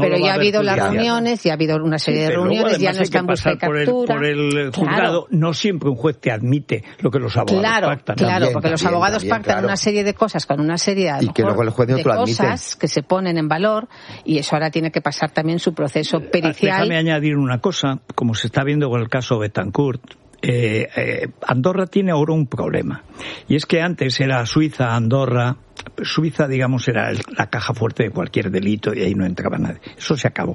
Pero ya ha habido las reuniones, ya ha habido una serie de reuniones, ya no está en busca y captura. Por el juzgado, no siempre un juez te admite lo que los abogados pactan. Claro, porque los abogados pactan una serie de cosas con una serie de cosas que se ponen en valor, y eso ahora tiene que pasar también su proceso pericial. Déjame añadir una cosa, como se está viendo con el caso Betancourt. Andorra tiene ahora un problema, y es que antes era Suiza, Andorra. Suiza, digamos, era la caja fuerte de cualquier delito y ahí no entraba nadie. Eso se acabó.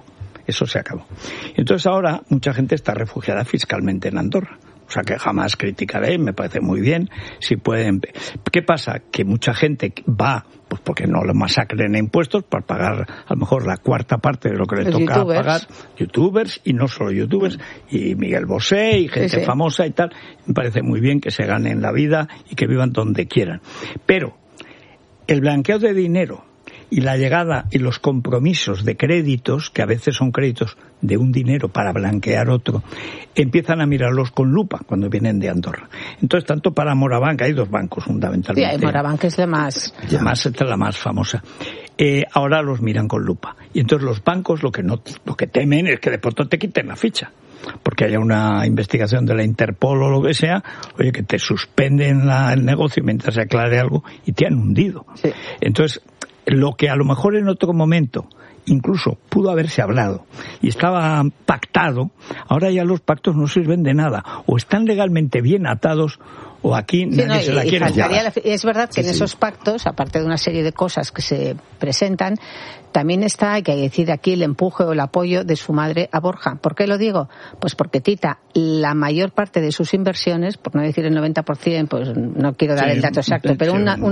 Entonces ahora mucha gente está refugiada fiscalmente en Andorra. O sea que jamás criticaré, me parece muy bien. Si pueden. ¿Qué pasa? Que mucha gente va, pues porque no lo masacren en impuestos, para pagar a lo mejor la cuarta parte de lo que le toca pagar. Youtubers, y no solo youtubers, y Miguel Bosé, y gente famosa y tal. Me parece muy bien que se ganen la vida y que vivan donde quieran. Pero el blanqueo de dinero y la llegada y los compromisos de créditos, que a veces son créditos de un dinero para blanquear otro, empiezan a mirarlos con lupa cuando vienen de Andorra. Entonces, tanto para Morabanc, hay dos bancos fundamentalmente. Sí, Morabanc es la más famosa. Ahora los miran con lupa. Y entonces los bancos lo que temen es que de pronto te quiten la ficha. Porque haya una investigación de la Interpol o lo que sea, oye, que te suspenden el negocio mientras se aclare algo y te han hundido. Sí. Entonces, lo que a lo mejor en otro momento incluso pudo haberse hablado y estaba pactado, ahora ya los pactos no sirven de nada. O están legalmente bien atados, o aquí nadie se la quiere llevar. Es verdad que en esos pactos, aparte de una serie de cosas que se presentan, también está, hay que decir aquí, el empuje o el apoyo de su madre a Borja. ¿Por qué lo digo? Pues porque Tita, la mayor parte de sus inversiones, por no decir el 90%, pues no quiero dar el dato exacto, pero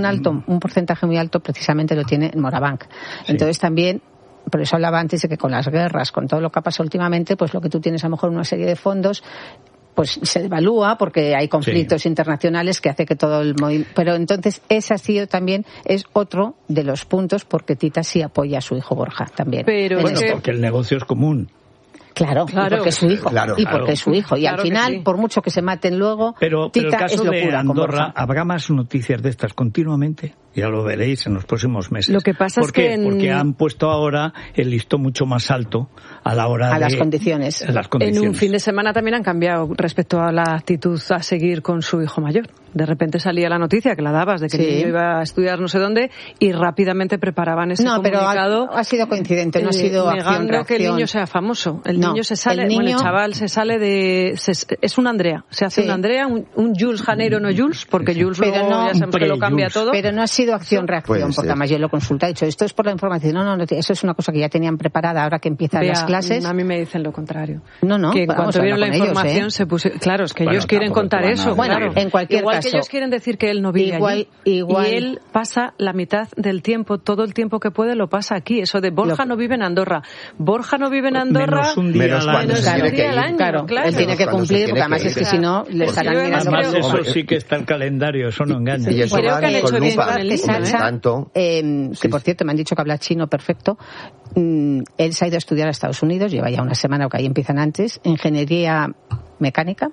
un porcentaje muy alto precisamente lo tiene en Morabanc. Entonces también, por eso hablaba antes de que con las guerras, con todo lo que ha pasado últimamente, pues lo que tú tienes a lo mejor una serie de fondos, pues se devalúa porque hay conflictos internacionales que hace que todo el movimiento. Pero entonces ese ha sido también, es otro de los puntos porque Tita sí apoya a su hijo Borja también. Pero porque el negocio es común. Claro, porque es su hijo. Porque es su hijo. Y al final, por mucho que se maten luego, pero Tita el caso es locura de Andorra, con Borja. habrá más noticias de estas continuamente. Ya lo veréis en los próximos meses. Lo que pasa ¿Por qué? Porque han puesto ahora el listón mucho más alto a la hora de las condiciones. En un fin de semana también han cambiado respecto a la actitud a seguir con su hijo mayor. De repente salía la noticia que la dabas de que el niño iba a estudiar no sé dónde y rápidamente preparaban ese comunicado. Pero ha sido coincidente, no ha sido negando que el niño sea famoso. El niño se sale, el chaval se sale es un Andrea. Se hace un Andrea, un Jules Janeiro, no Jules, porque Jules luego ya sabemos que lo cambia todo. Pero no ha sido acción-reacción, porque además yo lo consulta, he dicho, esto es por la información. No, eso es una cosa que ya tenían preparada ahora que empiezan las clases. A mí me dicen lo contrario. No. Que en cuanto vieron la información se pusieron. Claro, es que ellos quieren contar eso. Bueno, en cualquier igual caso. Que ellos quieren decir que él no vive allí. Y él pasa la mitad del tiempo, todo el tiempo que puede lo pasa aquí. Eso de Borja no vive en Andorra. Borja no vive en Andorra menos un día al año. Claro, él tiene que cumplir, porque además es que si no le estarán mirando. Además eso sí que está en calendario, eso no engaña. Y eso creo que han hecho bien con el tanto. Que por cierto me han dicho que habla chino perfecto. Él se ha ido a estudiar a Estados Unidos, lleva ya una semana, o que ahí empiezan antes, ingeniería mecánica,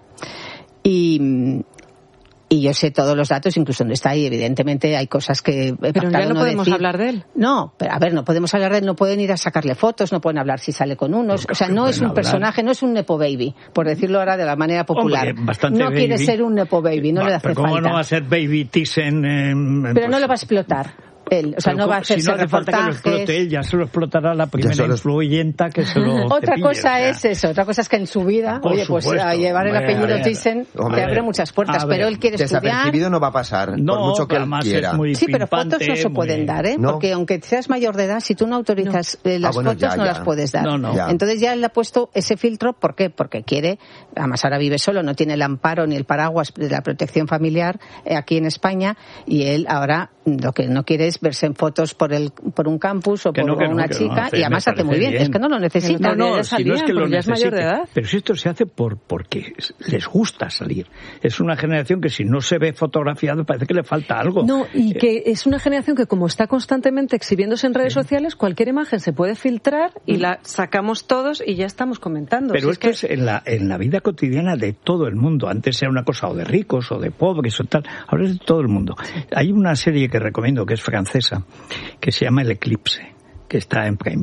y yo sé todos los datos, incluso donde está ahí, evidentemente hay cosas que... Pero ya no podemos hablar de él. No, pero a ver, no podemos hablar de él, no pueden ir a sacarle fotos, no pueden hablar si sale con unos, o sea, no es un personaje, no es un nepo baby, por decirlo ahora de la manera popular. Hombre, no quiere ser un nepo baby, no le hace falta. ¿Cómo no va a ser baby Thyssen? Pero no lo va a explotar. Él, o sea, no va a hacerse si no hace falta que lo explote él, ya se lo explotará la primera influyenta que se lo Otra cepille, cosa es eso, otra cosa es que en su vida, pues a llevar el apellido Thyssen te abre muchas puertas, pero él quiere estudiar. Desapercibido no va a pasar, por mucho que él quiera. Sí, pero fotos no se pueden dar, porque aunque seas mayor de edad, si tú no autorizas las fotos, no las puedes dar. Entonces ya él ha puesto ese filtro, ¿por qué? Porque quiere, además ahora vive solo, no tiene el amparo ni el paraguas de la protección familiar aquí en España, y él ahora lo que no quiere es verse en fotos por un campus o por una chica, y además hace muy bien. Es que no lo necesita. Si no es que lo necesite, pero si esto se hace porque les gusta salir. Es una generación que si no se ve fotografiado parece que le falta algo. No, y que es una generación que como está constantemente exhibiéndose en redes sociales, cualquier imagen se puede filtrar y la sacamos todos y ya estamos comentando. Pero esto es en la vida cotidiana de todo el mundo. Antes era una cosa o de ricos o de pobres o tal. Ahora es de todo el mundo. Hay una serie que recomiendo que es francesa, que se llama El Eclipse, que está en Prime Video.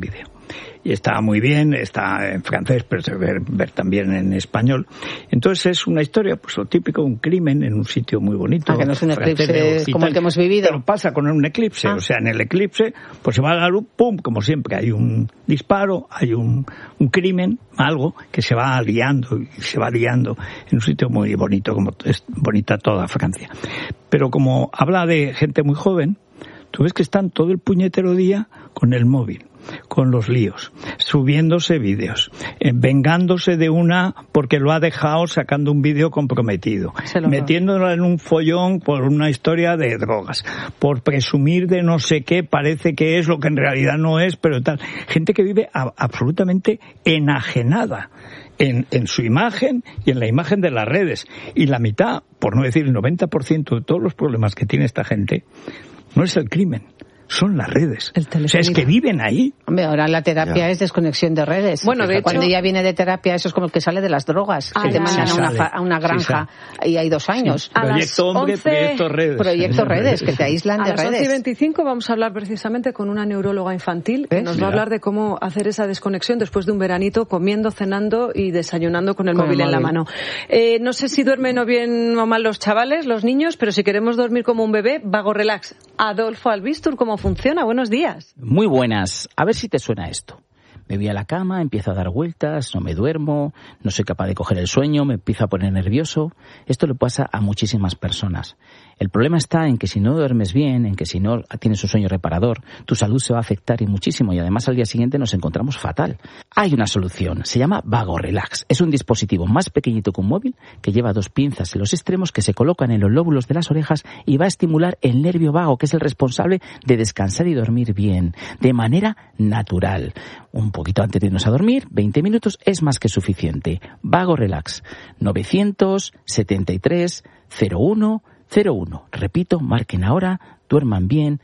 y está muy bien, está en francés, pero se ve ver también en español. Entonces es una historia, pues lo típico, un crimen en un sitio muy bonito. Que no es un eclipse como el que hemos vivido. Pero pasa con un eclipse, o sea, en el eclipse pues se va la luz, pum, como siempre, hay un disparo, hay un crimen, algo que se va liando y se va liando en un sitio muy bonito, como es bonita toda Francia. Pero como habla de gente muy joven, tú ves que están todo el puñetero día con el móvil, con los líos, subiéndose vídeos, vengándose de una porque lo ha dejado sacando un vídeo comprometido, metiéndola en un follón por una historia de drogas, por presumir de no sé qué, parece que es lo que en realidad no es, pero tal. Gente que vive absolutamente enajenada en su imagen y en la imagen de las redes. Y la mitad, por no decir el 90% de todos los problemas que tiene esta gente, no es el crimen, son las redes. O sea, es que viven ahí. Hombre, ahora la terapia es desconexión de redes. Bueno, de hecho, cuando ella viene de terapia, eso es como el que sale de las drogas, que te mandan a una granja y hay 2 años. Sí. Proyecto Hombre, Proyecto Redes. Proyecto Redes, que te aíslan de redes. A las 11:25 vamos a hablar precisamente con una neuróloga infantil que nos va a hablar de cómo hacer esa desconexión después de un veranito, comiendo, cenando y desayunando con el móvil en la mano. No sé si duermen o bien o mal los chavales, los niños, pero si queremos dormir como un bebé, Vago Relax. Adolfo Albistur, ¿cómo funciona? Buenos días. Muy buenas. A ver si te suena esto. Me voy a la cama, empiezo a dar vueltas, no me duermo, no soy capaz de coger el sueño, me empiezo a poner nervioso. Esto le pasa a muchísimas personas. El problema está en que si no duermes bien, en que si no tienes un sueño reparador, tu salud se va a afectar y muchísimo, y además al día siguiente nos encontramos fatal. Hay una solución, se llama Vago Relax. Es un dispositivo más pequeñito que un móvil que lleva 2 pinzas en los extremos que se colocan en los lóbulos de las orejas y va a estimular el nervio vago, que es el responsable de descansar y dormir bien, de manera natural. Un poquito antes de irnos a dormir, 20 minutos es más que suficiente. Vago Relax, 973 01 01. Repito, marquen ahora, duerman bien,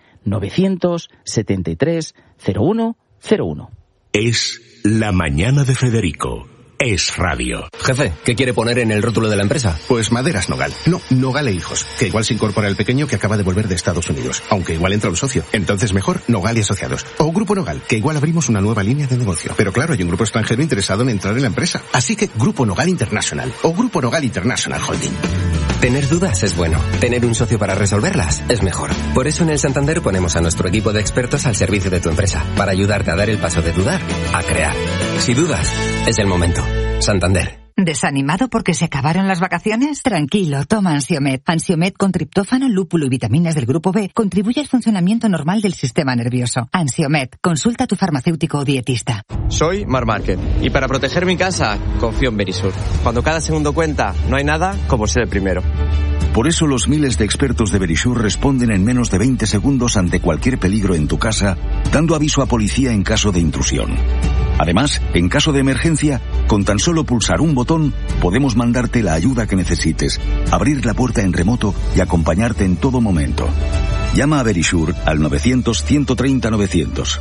973 01 01. Es la mañana de Federico. Es radio. Jefe, ¿qué quiere poner en el rótulo de la empresa? Pues Maderas Nogal. No, Nogal e Hijos, que igual se incorpora el pequeño que acaba de volver de Estados Unidos, aunque igual entra un socio. Entonces mejor Nogal y Asociados. O Grupo Nogal, que igual abrimos una nueva línea de negocio. Pero claro, hay un grupo extranjero interesado en entrar en la empresa. Así que Grupo Nogal International o Grupo Nogal International Holding. Tener dudas es bueno. Tener un socio para resolverlas es mejor. Por eso en el Santander ponemos a nuestro equipo de expertos al servicio de tu empresa, para ayudarte a dar el paso de dudar a crear. Si dudas, es el momento. Santander. ¿Desanimado porque se acabaron las vacaciones? Tranquilo, toma Ansiomed. Ansiomed con triptófano, lúpulo y vitaminas del grupo B contribuye al funcionamiento normal del sistema nervioso. Ansiomed, consulta a tu farmacéutico o dietista. Soy Mar Márquez y para proteger mi casa confío en Verisur. Cuando cada segundo cuenta, no hay nada como ser el primero. Por eso los miles de expertos de Verisur responden en menos de 20 segundos ante cualquier peligro en tu casa, dando aviso a policía en caso de intrusión. Además, en caso de emergencia, con tan solo pulsar un botón, podemos mandarte la ayuda que necesites, abrir la puerta en remoto y acompañarte en todo momento. Llama a Verisur al 900-130-900.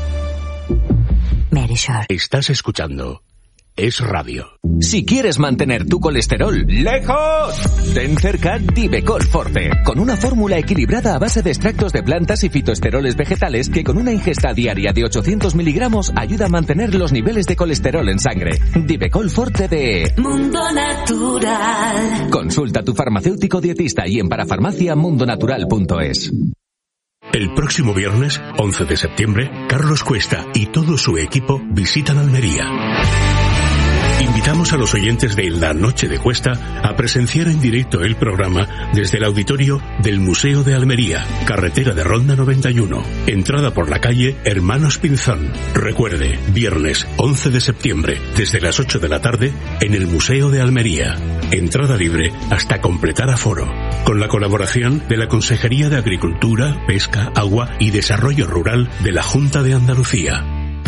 Verisur. Estás escuchando Es Radio. Si quieres mantener tu colesterol lejos, ten cerca Divecol Forte, con una fórmula equilibrada a base de extractos de plantas y fitoesteroles vegetales que con una ingesta diaria de 800 miligramos ayuda a mantener los niveles de colesterol en sangre. Divecol Forte de Mundo Natural. Consulta a tu farmacéutico dietista y en parafarmaciamundonatural.es. El próximo viernes, 11 de septiembre, Carlos Cuesta y todo su equipo visitan Almería. Invitamos a los oyentes de La Noche de Cuesta a presenciar en directo el programa desde el auditorio del Museo de Almería, carretera de Ronda 91, entrada por la calle Hermanos Pinzón. Recuerde, viernes 11 de septiembre, desde las 8 de la tarde, en el Museo de Almería. Entrada libre hasta completar aforo. Con la colaboración de la Consejería de Agricultura, Pesca, Agua y Desarrollo Rural de la Junta de Andalucía.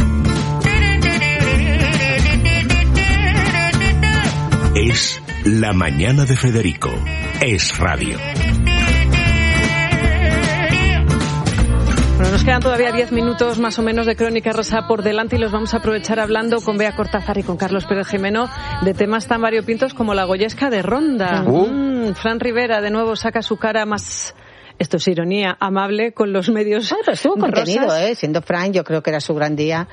Es la mañana de Federico. Es radio. Bueno, nos quedan todavía 10 minutos más o menos de Crónica Rosa por delante y los vamos a aprovechar hablando con Bea Cortázar y con Carlos Pérez Jimeno de temas tan variopintos como la Goyesca de Ronda. Fran Rivera de nuevo saca su cara más esto es ironía, amable con los medios. Pero estuvo contenido, siendo Fran, yo creo que era su gran día.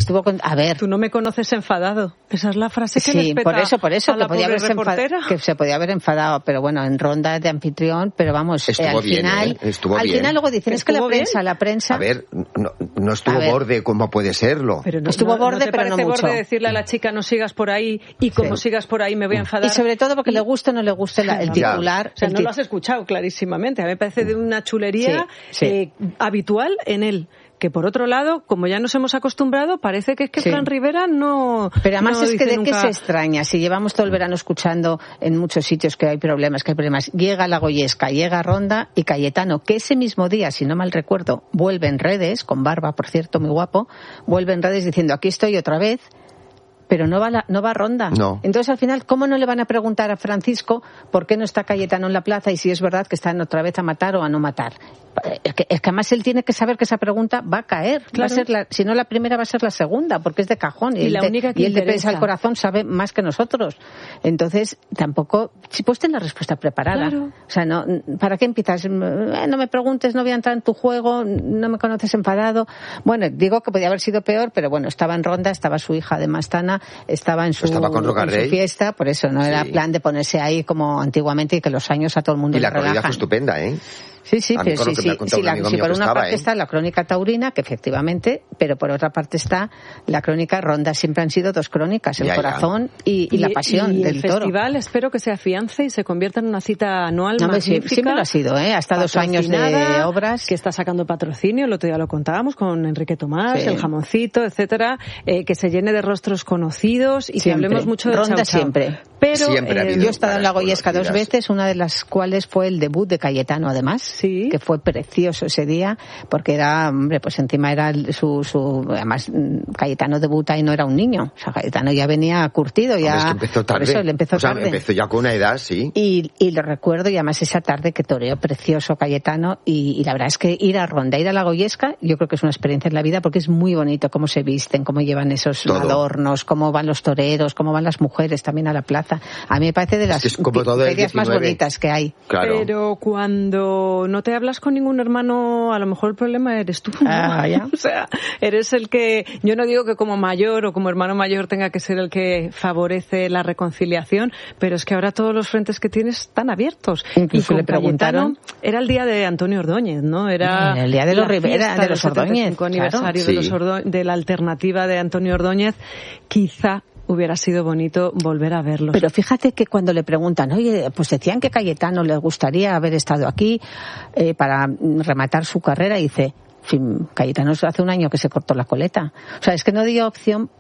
A ver. Tú no me conoces enfadado. Esa es la frase que les peta por eso a la pobre reportera. Que se podía haber enfadado, pero bueno, en ronda de anfitrión, pero vamos, estuvo al bien, final, estuvo al bien. Final luego dicen, es que la prensa... A ver, no estuvo borde como puede serlo. Pero estuvo borde, pero no mucho. ¿No te parece borde decirle a la chica no sigas por ahí y como sigas por ahí me voy a enfadar? Y sobre todo porque le guste o no le guste el titular. O sea, no lo has escuchado clarísimamente. A mí me parece de una chulería habitual en él. Que por otro lado, como ya nos hemos acostumbrado, parece que es que Fran Rivera no... Pero además es que de nunca... qué se extraña, si llevamos todo el verano escuchando en muchos sitios que hay problemas, llega La Goyesca, llega Ronda y Cayetano, que ese mismo día, si no mal recuerdo, vuelve en redes, con barba, por cierto, muy guapo, vuelve en redes diciendo, aquí estoy otra vez, pero no va Ronda. No. Entonces, al final, ¿cómo no le van a preguntar a Francisco por qué no está Cayetano en la plaza y si es verdad que están otra vez a matar o a no matar? Es que además él tiene que saber que esa pregunta va a caer. Claro. Va a ser si no la primera, va a ser la segunda, porque es de cajón. Y la única que él de Prensa al Corazón sabe más que nosotros. Entonces, tampoco... Si puedes tener la respuesta preparada. Claro. O sea, no, ¿para qué empiezas? No me preguntes, no voy a entrar en tu juego, no me conoces enfadado. Bueno, digo que podía haber sido peor, pero bueno, estaba en Ronda, estaba su hija de Mastana, estaba en su fiesta, por eso no era plan de ponerse ahí como antiguamente y que los años a todo el mundo le relajan. Y la corrida fue estupenda, ¿eh? Sí, pero si por una parte está la crónica taurina, que efectivamente, pero por otra parte está la crónica Ronda. Siempre han sido dos crónicas, el corazón y la pasión del toro. El festival espero que se afiance y se convierta en una cita anual magnífica. Siempre lo ha sido, hasta 2 años de obras. Que está sacando patrocinio, el otro día lo contábamos con Enrique Tomás, el jamoncito, etcétera, que se llene de rostros conocidos y siempre. Que hablemos mucho de Ronda Chau Chau. Siempre. Pero yo he estado en La Goyesca 2 veces, una de las cuales fue el debut de Cayetano, además, que fue precioso ese día, porque era, hombre, pues encima era además Cayetano debuta y no era un niño, o sea, Cayetano ya venía curtido, ya. Es que empezó tarde. Por eso él empezó tarde. Empezó ya con una edad, sí. Y lo recuerdo, y además esa tarde que toreó precioso Cayetano, y la verdad es que ir a Ronda, ir a La Goyesca, yo creo que es una experiencia en la vida, porque es muy bonito cómo se visten, cómo llevan esos adornos, cómo van los toreros, cómo van las mujeres también a la plaza. A mí me parece de las ferias más bonitas que hay. Claro. Pero cuando no te hablas con ningún hermano, a lo mejor el problema eres tú, ¿no? Ya. O sea, eres el que... Yo no digo que como mayor o como hermano mayor tenga que ser el que favorece la reconciliación, pero es que ahora todos los frentes que tienes están abiertos. Incluso y le preguntaron... Era el día de Antonio Ordóñez, ¿no? Era el día de los Rivera, de los Ordóñez. El aniversario de la alternativa de Antonio Ordóñez. Quizá hubiera sido bonito volver a verlos. Pero fíjate que cuando le preguntan, oye, pues decían que Cayetano le gustaría haber estado aquí para rematar su carrera, y dice, Cayetano hace un año que se cortó la coleta. O sea, es que no dio opción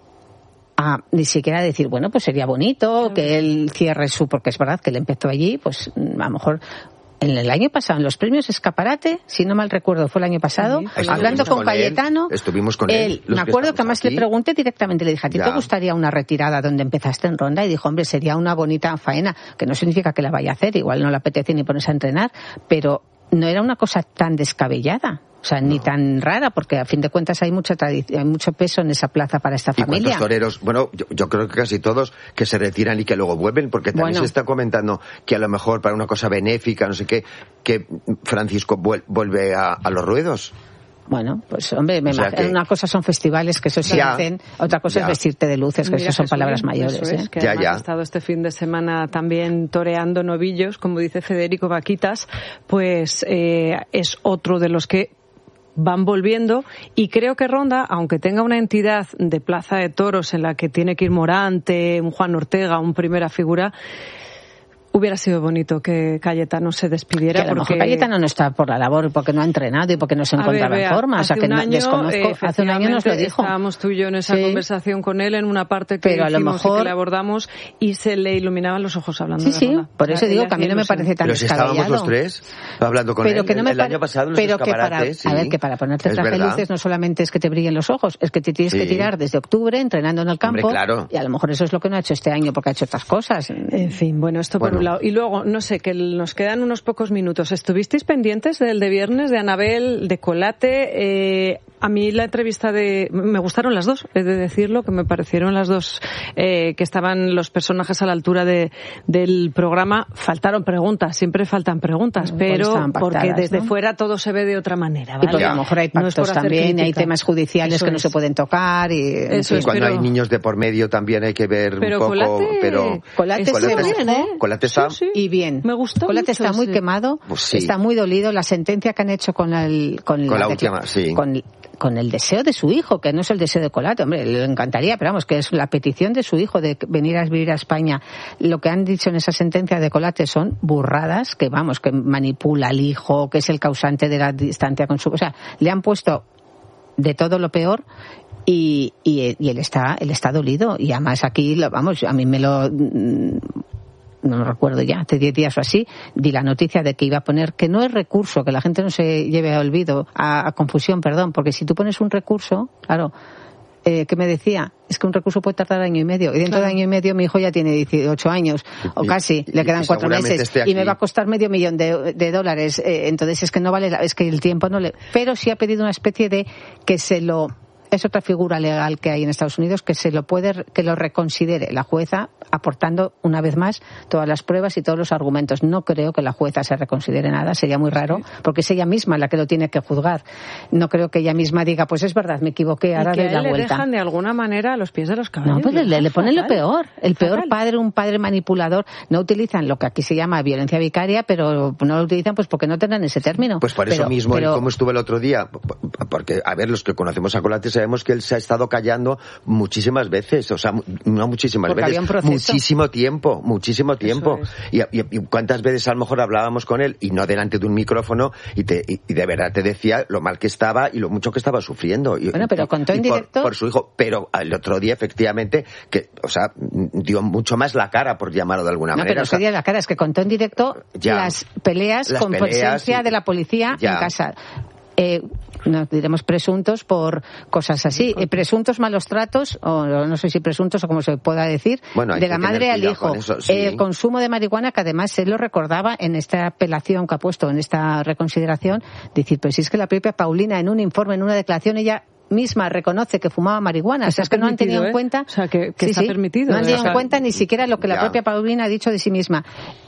a ni siquiera decir, bueno, pues sería bonito que él cierre porque es verdad que él empezó allí, pues a lo mejor... En el año pasado, en los premios Escaparate, si no mal recuerdo, fue el año pasado, hablando con Cayetano, estuvimos con él. Me acuerdo que además le pregunté directamente, le dije, ¿a ti te gustaría una retirada donde empezaste en Ronda? Y dijo, hombre, sería una bonita faena, que no significa que la vaya a hacer, igual no le apetece ni ponerse a entrenar, pero no era una cosa tan descabellada. O sea, ni tan rara, porque a fin de cuentas hay mucha tradición, hay mucho peso en esa plaza para esta familia. ¿Y cuántos toreros? Bueno, yo creo que casi todos que se retiran y que luego vuelven, porque también se está comentando que a lo mejor para una cosa benéfica, no sé qué, que Francisco vuelve a los ruedos. Bueno, pues hombre, una cosa son festivales, que eso se hacen, otra cosa es vestirte de luces, que eso son palabras mayores. Eso es, que además ha estado este fin de semana también toreando novillos, como dice Federico Vaquitas, pues es otro de los que van volviendo, y creo que Ronda, aunque tenga una entidad de plaza de toros en la que tiene que ir Morante, un Juan Ortega, un primera figura, hubiera sido bonito que Cayetano se despidiera. Que a lo mejor Cayetano no está por la labor porque no ha entrenado y porque no se encontraba en forma. O sea, que desconozco. Hace un año nos lo dijo. Estábamos tú y yo en esa conversación con él en una parte que a lo mejor... que le abordamos y se le iluminaban los ojos hablando de Ronda. Por eso digo que a mí no me parece tan descabellado. Pero si estábamos los tres hablando con él el año pasado en los escaparates. A ver, que para ponerte traje de luces no solamente es que te brillen los ojos, es que te tienes que tirar desde octubre entrenando en el campo. Y a lo mejor eso es lo que no ha hecho este año porque ha hecho otras cosas. En fin, bueno, esto por un lado. Y luego, no sé, que nos quedan unos pocos minutos. ¿Estuvisteis pendientes del de viernes, de Anabel, de Colate? A mí la entrevista me gustaron las dos, he de decirlo, que me parecieron las dos que estaban los personajes a la altura del programa. Faltaron preguntas, siempre faltan preguntas, pero porque desde fuera todo se ve de otra manera, ¿vale? Y porque a lo mejor hay pactos también, hay temas judiciales que no se pueden tocar y cuando hay niños de por medio también hay que ver un poco. Colate está bien, ¿eh? Colate está y bien. Me gustó. Colate está muy quemado, está muy dolido. La sentencia que han hecho con el deseo de su hijo, que no es el deseo de Colate, hombre, le encantaría, pero vamos, que es la petición de su hijo de venir a vivir a España. Lo que han dicho en esa sentencia de Colate son burradas, que vamos, que manipula al hijo, que es el causante de la distancia con su... O sea, le han puesto de todo lo peor y él está dolido. Y además aquí, vamos, a mí no recuerdo ya, hace 10 días o así, di la noticia de que iba a poner, que no es recurso, que la gente no se lleve a olvido, a confusión, perdón, porque si tú pones un recurso, claro, ¿qué me decía? Es que un recurso puede tardar 1 año y medio, y dentro de 1 año y medio mi hijo ya tiene 18 años, o casi, le quedan 4 meses, y me va a costar $500,000 de dólares, entonces es que no vale, es que el tiempo no le... Pero sí ha pedido una especie de que es otra figura legal que hay en Estados Unidos que lo reconsidere la jueza, aportando una vez más todas las pruebas y todos los argumentos. No creo que la jueza se reconsidere nada, sería muy raro, porque es ella misma la que lo tiene que juzgar. No creo que ella misma diga, pues es verdad, me equivoqué, ahora doy la vuelta. Le dejan de alguna manera a los pies de los caballos. No, pues le ponen lo peor. El peor padre, un padre manipulador. No utilizan lo que aquí se llama violencia vicaria, pero no lo utilizan pues porque no tendrán ese término. Pues por eso mismo, como estuvo el otro día, porque, a ver, los que conocemos a Colate sabemos que él se ha estado callando muchísimas veces, o sea, no muchísimas veces, muchísimo tiempo. Y cuántas veces a lo mejor hablábamos con él, y no delante de un micrófono, y de verdad te decía lo mal que estaba y lo mucho que estaba sufriendo. Bueno, pero contó en directo por su hijo, pero el otro día efectivamente, que, o sea, dio mucho más la cara, por llamarlo de alguna manera. No, pero no sería la cara, es que contó en directo las peleas con presencia de la policía en casa. Nos diremos presuntos por cosas así, presuntos malos tratos, o no sé si presuntos o como se pueda decir, de la madre al hijo, el consumo de marihuana, que además él lo recordaba en esta apelación que ha puesto, en esta reconsideración, decir, pues si es que la propia Paulina en un informe, en una declaración, ella misma reconoce que fumaba marihuana, o sea, es que no han tenido en cuenta, o sea, que está permitido, no han tenido en cuenta ni siquiera lo que la propia Paulina ha dicho de sí misma.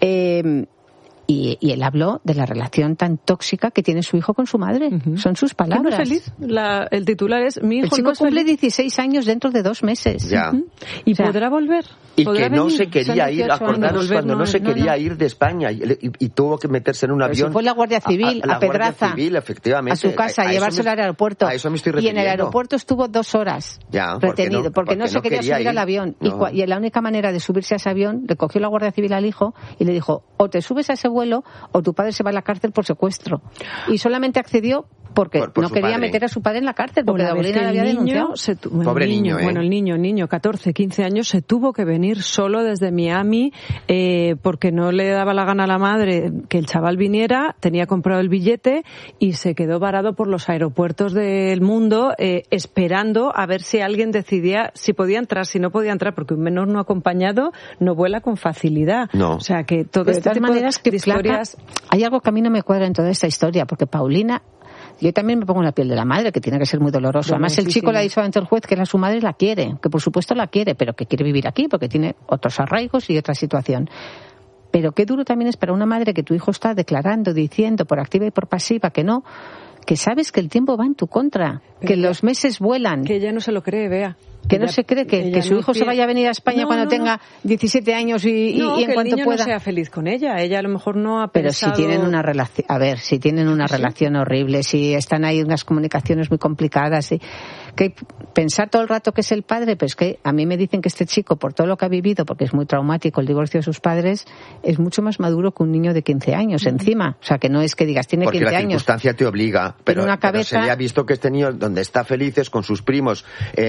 Y él habló de la relación tan tóxica que tiene su hijo con su madre. Son sus palabras. ¿No es feliz? El titular es: mi hijo el chico no es cumple feliz. 16 años dentro de 2 meses. Ya. ¿Y podrá volver? Y que no se quería ir, acordaros cuando no se quería ir de España y tuvo que meterse en un avión. Si fue la Guardia Civil a Pedraza, Guardia Civil, efectivamente, a su casa, a llevárselo al aeropuerto. A eso me estoy y en el aeropuerto estuvo 2 horas retenido, porque no se quería subir al avión. No. Y la única manera de subirse a ese avión, le cogió la Guardia Civil al hijo y le dijo, o te subes a ese vuelo o tu padre se va a la cárcel por secuestro. Y solamente accedió porque no quería meter a su padre en la cárcel, porque la Paulina le había denunciado. Pobre niño, Bueno, el niño, 14, 15 años, se tuvo que venir solo desde Miami porque no le daba la gana a la madre que el chaval viniera, tenía comprado el billete y se quedó varado por los aeropuertos del mundo esperando a ver si alguien decidía si podía entrar, si no podía entrar, porque un menor no acompañado no vuela con facilidad. No. O sea que todo este tipo de historias... Hay algo que a mí no me cuadra en toda esta historia, porque Paulina... Yo también me pongo en la piel de la madre, que tiene que ser muy doloroso. Además, el chico le ha dicho ante el juez que su madre la quiere, que por supuesto la quiere, pero que quiere vivir aquí porque tiene otros arraigos y otra situación. Pero qué duro también es para una madre que tu hijo está declarando, diciendo por activa y por pasiva que no, que sabes que el tiempo va en tu contra, que los meses vuelan. Que ella no se lo cree, Bea. Que no se cree que su hijo se vaya a venir a España cuando tenga 17 años y en cuanto pueda. No sea feliz con ella. Ella a lo mejor no ha pensado... Pero si tienen una relación... A ver, si tienen una relación horrible, si están ahí unas comunicaciones muy complicadas, que pensar todo el rato que es el padre, pues que a mí me dicen que este chico, por todo lo que ha vivido, porque es muy traumático el divorcio de sus padres, es mucho más maduro que un niño de 15 años encima. O sea, que no es que digas, tiene 15 años. Porque la circunstancia te obliga. Pero se le ha visto que este niño, donde está feliz, es con sus primos,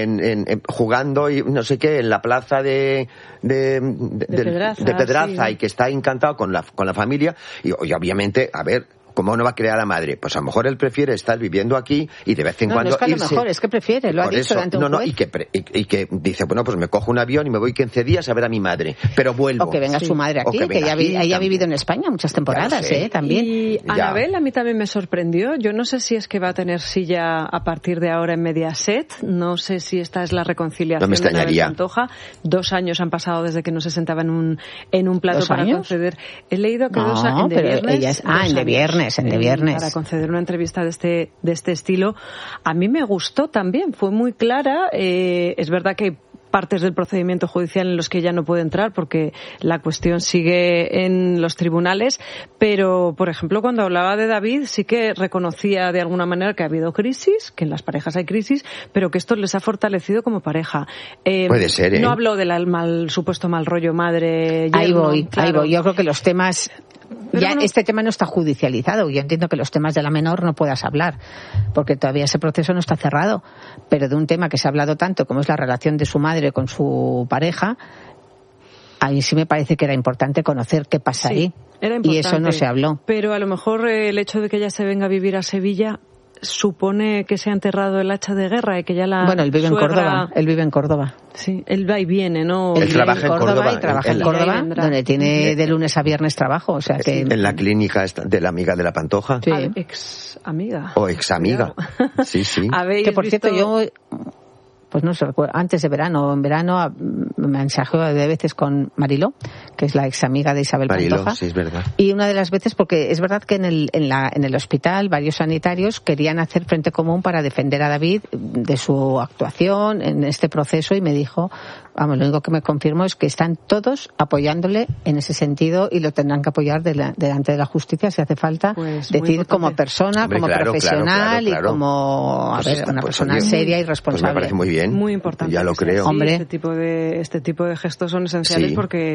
jugando y no sé qué en la plaza de Pedraza, y que está encantado con la familia y obviamente, a ver, ¿cómo no va a querer a la madre? Pues a lo mejor él prefiere estar viviendo aquí y de vez en cuando no es que a lo irse. Mejor, es que prefiere, lo ha dicho ante un juez. Y que dice, bueno, pues me cojo un avión y me voy 15 días a ver a mi madre, pero vuelvo. O que venga su madre aquí, que ella ha vivido en España muchas temporadas, también. Y Anabel a mí también me sorprendió. Yo no sé si es que va a tener silla a partir de ahora en Mediaset, no sé si esta es la reconciliación no me extrañaría. de Anabel Pantoja. 2 años han pasado desde que no se sentaba en un plato para conceder. He leído que 2 años en De Viernes. Para conceder una entrevista de este estilo. A mí me gustó también, fue muy clara. Es verdad que hay partes del procedimiento judicial en los que ella no puede entrar porque la cuestión sigue en los tribunales, pero, por ejemplo, cuando hablaba de David sí que reconocía de alguna manera que ha habido crisis, que en las parejas hay crisis, pero que esto les ha fortalecido como pareja. Puede ser, No habló del supuesto mal rollo madre. Ahí voy. Yo creo que los temas... Este tema no está judicializado. Yo entiendo que los temas de la menor no puedas hablar, porque todavía ese proceso no está cerrado. Pero de un tema que se ha hablado tanto, como es la relación de su madre con su pareja, a mí sí me parece que era importante conocer qué pasa ahí. Era importante, y eso no se habló. Pero a lo mejor el hecho de que ella se venga a vivir a Sevilla supone que se ha enterrado el hacha de guerra y que ya la Bueno, él vive en Córdoba. Sí, él va y viene, ¿no? Él trabaja en Córdoba. Y trabaja en Córdoba, donde tiene de lunes a viernes trabajo, o sea que... En la clínica de la amiga de la Pantoja. Sí. Ex amiga. O ex amiga. Sí. Que por cierto, yo... Pues no se recuerda, antes de verano, en verano me mensajeo de veces con Mariló, que es la ex amiga de Isabel Pantoja. Sí, es verdad. Y una de las veces, porque es verdad que en el hospital varios sanitarios querían hacer frente común para defender a David de su actuación en este proceso y me dijo, lo único que me confirmó es que están todos apoyándole en ese sentido y lo tendrán que apoyar delante de la justicia si hace falta, decir como persona, como profesional y como una persona seria y responsable. Pues me parece muy bien. Muy importante. Ya lo creo. Hombre. Este tipo de gestos son esenciales porque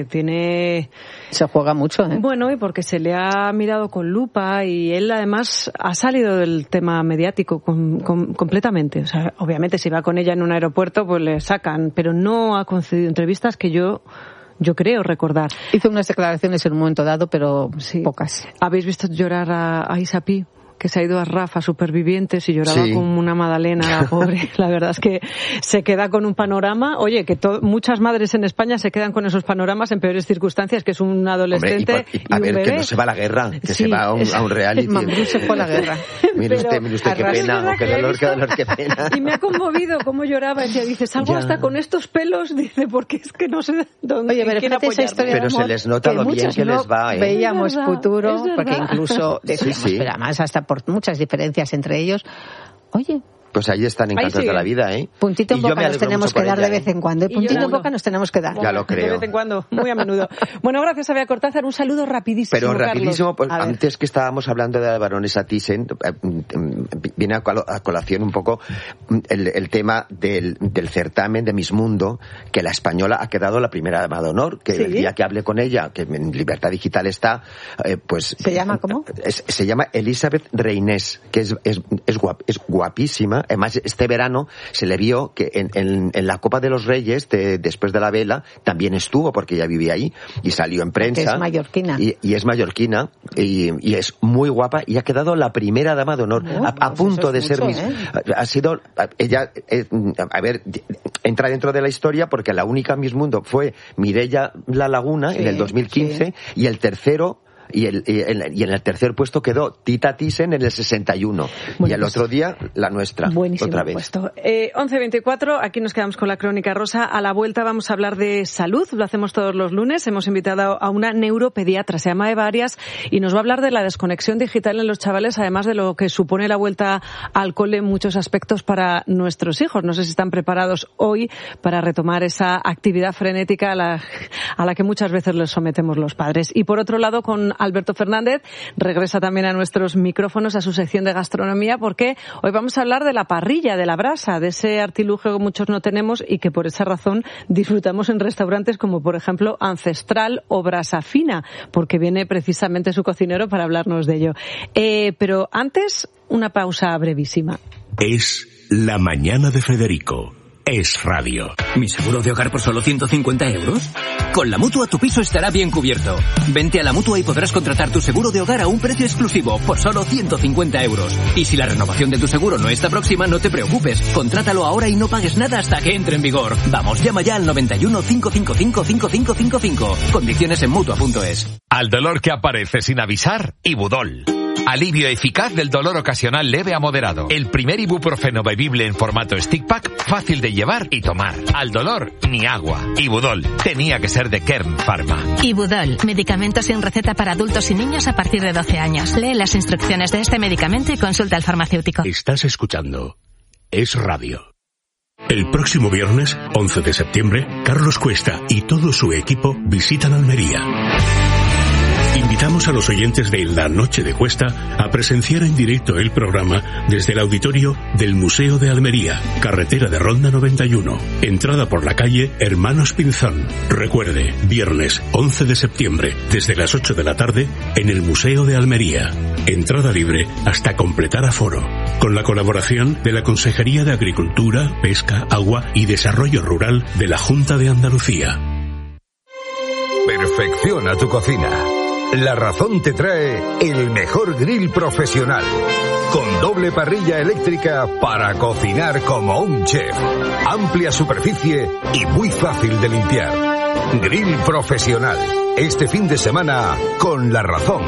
se juega mucho, ¿eh? Bueno, y porque se le ha mirado con lupa y él además ha salido del tema mediático completamente. O sea, obviamente si va con ella en un aeropuerto pues le sacan, pero no ha concedido entrevistas que yo creo recordar. Hizo unas declaraciones en un momento dado, pero pocas. ¿Habéis visto llorar a Isapi? Que se ha ido a Rafa Supervivientes y lloraba como una magdalena, la pobre. La verdad es que se queda con un panorama. Oye, que muchas madres en España se quedan con esos panoramas en peores circunstancias, que es un adolescente. Hombre, y un bebé. Que no se va a la guerra, que se va a un reality. Mambrú se fue a la guerra. Mire usted qué pena, qué dolor, qué pena. Y me ha conmovido cómo lloraba. Decía, dice, salgo hasta con estos pelos, dice, porque es que no sé dónde. Oye, pero fíjate esa historia pero de amor, se les nota lo bien que les va, ¿eh? Veíamos futuro, porque incluso decíamos, pero además hasta por muchas diferencias entre ellos. Oye, pues ahí están encantados de la vida, ¿eh? Puntito en boca nos tenemos que dar de vez en cuando. Puntito en boca nos tenemos que dar. Ya lo creo. De vez en cuando, muy a menudo. Bueno, gracias a Bea Cortázar. Un saludo rapidísimo, pero rapidísimo, pues, antes que estábamos hablando de la baronesa Thyssen, viene a colación un poco el tema del certamen de Miss Mundo, que la española ha quedado la primera dama de honor, que el día que hablé con ella, que en Libertad Digital está, pues... ¿Se llama cómo? Se llama Elizabeth Reynés, que es guapísima. Además, este verano se le vio que en la Copa de los Reyes, después de la vela, también estuvo, porque ella vivía ahí, y salió en prensa. Que es mallorquina. Y es mallorquina, y es muy guapa, y ha quedado la primera dama de honor, a punto de ser Miss. Ha sido, ella, entra dentro de la historia, porque la única Miss Mundo fue Mireia La Laguna, en el 2015, y el tercero... Y en el tercer puesto quedó Tita Thyssen en el 61. Bueno, y el otro día, la nuestra. Buenísimo otra vez. Puesto. 11:24, aquí nos quedamos con la Crónica Rosa. A la vuelta vamos a hablar de salud. Lo hacemos todos los lunes. Hemos invitado a una neuropediatra, se llama Eva Arias, y nos va a hablar de la desconexión digital en los chavales, además de lo que supone la vuelta al cole en muchos aspectos para nuestros hijos. No sé si están preparados hoy para retomar esa actividad frenética a la que muchas veces les sometemos los padres. Y por otro lado, con Alberto Fernández, regresa también a nuestros micrófonos, a su sección de gastronomía, porque hoy vamos a hablar de la parrilla, de la brasa, de ese artilugio que muchos no tenemos y que por esa razón disfrutamos en restaurantes como por ejemplo Ancestral o Brasa Fina, porque viene precisamente su cocinero para hablarnos de ello. Pero antes, una pausa brevísima. Es La Mañana de Federico, Es radio. ¿Mi seguro de hogar por solo 150 euros? Con la Mutua tu piso estará bien cubierto. Vente a la Mutua y podrás contratar tu seguro de hogar a un precio exclusivo por solo 150 euros. Y si la renovación de tu seguro no está próxima, no te preocupes. Contrátalo ahora y no pagues nada hasta que entre en vigor. Vamos, llama ya al 91 555 5555. Condiciones en Mutua.es. Al dolor que aparece sin avisar, Ibudol. Alivio eficaz del dolor ocasional leve a moderado. El primer ibuprofeno bebible en formato stick pack, fácil de llevar y tomar. Al dolor, ni agua. Ibudol. Tenía que ser de Kern Pharma. Ibudol. Medicamento sin receta para adultos y niños a partir de 12 años. Lee las instrucciones de este medicamento y consulta al farmacéutico. Estás escuchando Es Radio. El próximo viernes, 11 de septiembre, Carlos Cuesta y todo su equipo visitan Almería. Invitamos a los oyentes de La Noche de Cuesta a presenciar en directo el programa desde el auditorio del Museo de Almería, carretera de Ronda 91, entrada por la calle Hermanos Pinzón. Recuerde, viernes 11 de septiembre, desde las 8 de la tarde, en el Museo de Almería. Entrada libre hasta completar aforo, con la colaboración de la Consejería de Agricultura, Pesca, Agua y Desarrollo Rural de la Junta de Andalucía. Perfecciona tu cocina. La Razón te trae el mejor grill profesional, con doble parrilla eléctrica para cocinar como un chef. Amplia superficie y muy fácil de limpiar. Grill profesional, este fin de semana con La Razón.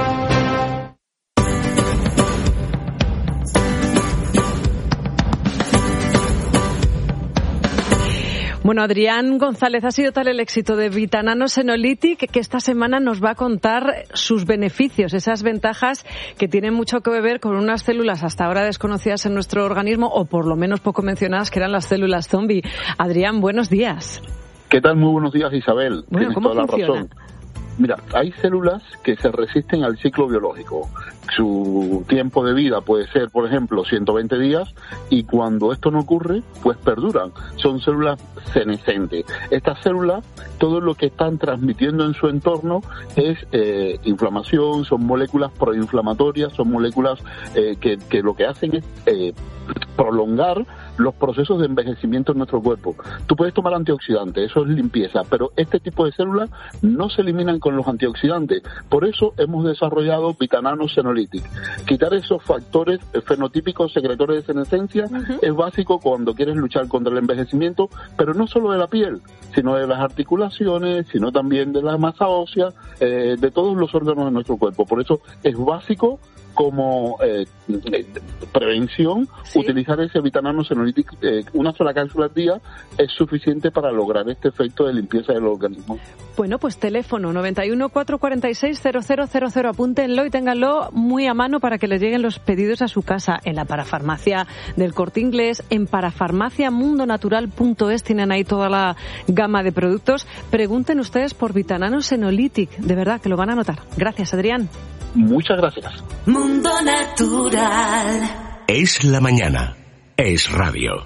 Bueno, Adrián González, ha sido tal el éxito de Vitanano Senolytic que esta semana nos va a contar sus beneficios, esas ventajas que tienen mucho que ver con unas células hasta ahora desconocidas en nuestro organismo, o por lo menos poco mencionadas, que eran las células zombie. Adrián, buenos días. ¿Qué tal? Muy buenos días, Isabel. Bueno, Tienes ¿cómo toda funciona? la razón. Mira, hay células que se resisten al ciclo biológico. Su tiempo de vida puede ser, por ejemplo, 120 días, y cuando esto no ocurre, pues perduran. Son células senescentes. Estas células, todo lo que están transmitiendo en su entorno es inflamación, son moléculas proinflamatorias, son moléculas que lo que hacen es prolongar los procesos de envejecimiento en nuestro cuerpo. Tú puedes tomar antioxidantes, eso es limpieza, pero este tipo de células no se eliminan con los antioxidantes. Por eso hemos desarrollado Vitanano Senolytic. Quitar esos factores fenotípicos secretores de senescencia es básico cuando quieres luchar contra el envejecimiento, pero no solo de la piel, sino de las articulaciones, sino también de la masa ósea, de todos los órganos de nuestro cuerpo. Por eso es básico como prevención, utilizar ese Vitanano Senolytic. Una sola cápsula al día es suficiente para lograr este efecto de limpieza del organismo. Bueno, pues teléfono 91 446 0000, apúntenlo y ténganlo muy a mano para que les lleguen los pedidos a su casa, en la parafarmacia del Corte Inglés, en parafarmaciamundonatural.es, tienen ahí toda la gama de productos. Pregunten ustedes por Vitanano Senolytic, de verdad que lo van a notar. Gracias, Adrián. Muchas gracias. Mundo Natural. Es la mañana. Es radio.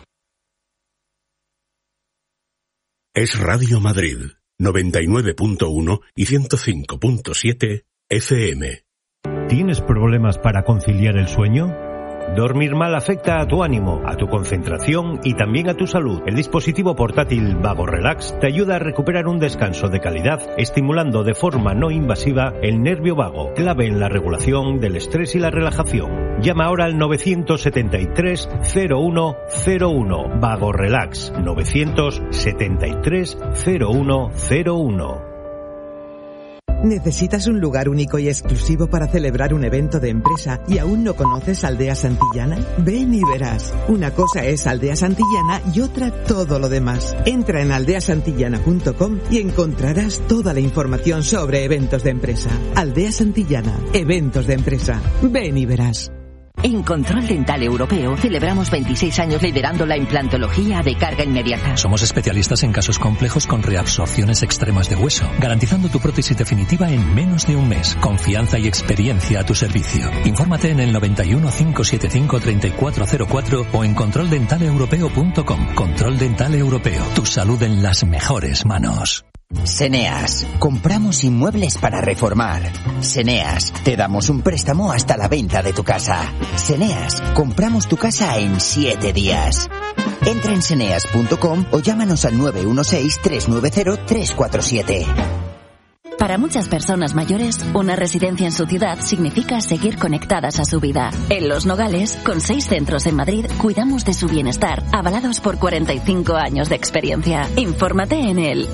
Es Radio Madrid, 99.1 y 105.7 FM. ¿Tienes problemas para conciliar el sueño? Dormir mal afecta a tu ánimo, a tu concentración y también a tu salud. El dispositivo portátil Vago Relax te ayuda a recuperar un descanso de calidad, estimulando de forma no invasiva el nervio vago, clave en la regulación del estrés y la relajación. Llama ahora al 973 0101. Vago Relax, 973 0101. ¿Necesitas un lugar único y exclusivo para celebrar un evento de empresa y aún no conoces Aldea Santillana? Ven y verás. Una cosa es Aldea Santillana y otra todo lo demás. Entra en aldeasantillana.com y encontrarás toda la información sobre eventos de empresa. Aldea Santillana, eventos de empresa. Ven y verás. En Control Dental Europeo celebramos 26 años liderando la implantología de carga inmediata. Somos especialistas en casos complejos con reabsorciones extremas de hueso, garantizando tu prótesis definitiva en menos de un mes. Confianza y experiencia a tu servicio. Infórmate en el 91 575 3404 o en controldentaleuropeo.com. Control Dental Europeo. Tu salud en las mejores manos. Seneas, compramos inmuebles para reformar. Seneas, te damos un préstamo hasta la venta de tu casa. Seneas, compramos tu casa en 7 días. Entra en seneas.com o llámanos al 916-390-347. Para muchas personas mayores, una residencia en su ciudad significa seguir conectadas a su vida. En Los Nogales, con 6 centros en Madrid, cuidamos de su bienestar, avalados por 45 años de experiencia. Infórmate en el